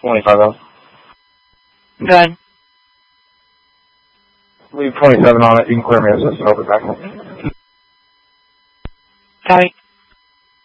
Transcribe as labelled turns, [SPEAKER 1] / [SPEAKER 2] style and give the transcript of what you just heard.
[SPEAKER 1] 25 out.
[SPEAKER 2] Good.
[SPEAKER 1] Leave 27 on it. You can clear me assist and over back.
[SPEAKER 2] Copy.